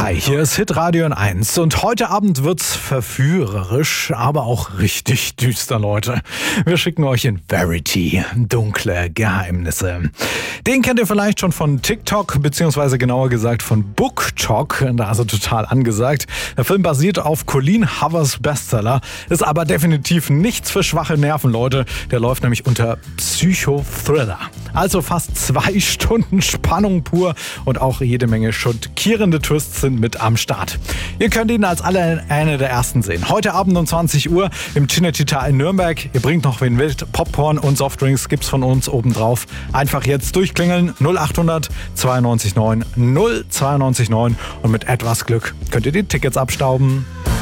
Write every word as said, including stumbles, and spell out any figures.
Hi, hier ist Hitradio N eins und heute Abend wird's verführerisch, aber auch richtig düster, Leute. Wir schicken euch in Verity, dunkle Geheimnisse. Den kennt ihr vielleicht schon von TikTok, beziehungsweise genauer gesagt von BookTok, also total angesagt. Der Film basiert auf Colleen Hovers Bestseller, ist aber definitiv nichts für schwache Nerven, Leute. Der läuft nämlich unter Psychothriller. Also fast zwei Stunden Spannung pur und auch jede Menge schockierende Twists sind mit am Start. Ihr könnt ihn als alle eine der ersten sehen. Heute Abend um zwanzig Uhr im Cinecittà in Nürnberg. Ihr bringt noch wen mit. Popcorn und Softdrinks gibt's von uns obendrauf. Einfach jetzt durchklingeln. null achthundert zweiundneunzig neun null zweiundneunzig neun und mit etwas Glück könnt ihr die Tickets abstauben.